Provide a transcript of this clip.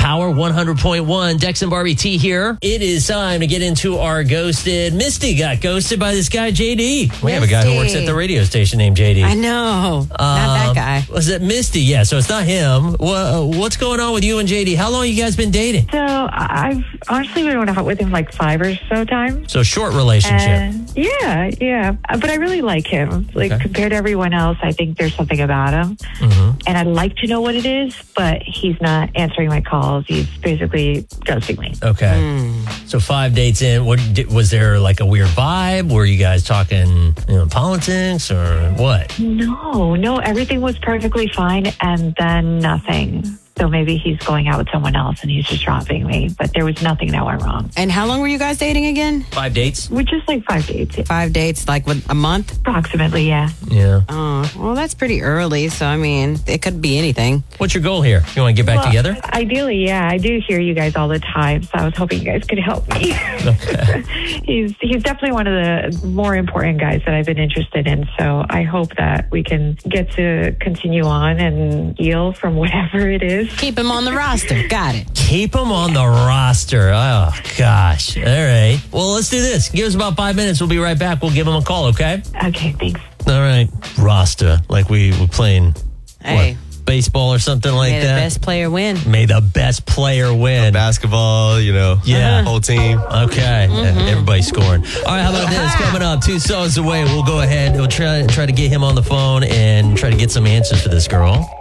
Power 100.1. Dex and Barbie T here. It is time to get into our ghosted. Misty got ghosted by this guy, JD. We have a guy who works at the radio station named JD. I know. Not that guy. Was it Misty? Yeah, so it's not him. What's going on with you and JD? How long you guys been dating? So I've honestly been out with him like 5 or so times. So short relationship. Yeah. But I really like him. Like compared to everyone else, I think there's something about him. And I'd like to know what it is, but he's not answering my calls. He's basically ghosting me. Okay. So 5 dates in, was there like a weird vibe? Were you guys talking politics or what? No, everything was perfectly fine and then nothing. So maybe he's going out with someone else and he's just dropping me. But there was nothing that went wrong. And how long were you guys dating again? 5 dates? We're just like 5 dates. 5 dates, like what, a month? Approximately, yeah. Yeah. Oh, well, that's pretty early. So, I mean, it could be anything. What's your goal here? You want to get back together? Ideally, yeah. I do hear you guys all the time. So I was hoping you guys could help me. Okay. He's definitely one of the more important guys that I've been interested in. So I hope that we can get to continue on and heal from whatever it is. Keep him on the roster. Got it. Keep him on the roster. Oh, gosh. All right. Well, let's do this. Give us about 5 minutes. We'll be right back. We'll give him a call, okay? Okay, thanks. All right. Roster. Like we were playing baseball or something like May that. the best player win. May the best player win. Basketball, Yeah. whole team. Okay. Everybody's scoring. All right, how about this? Coming up, 2 songs away. We'll go ahead. We'll try to get him on the phone and try to get some answers for this girl.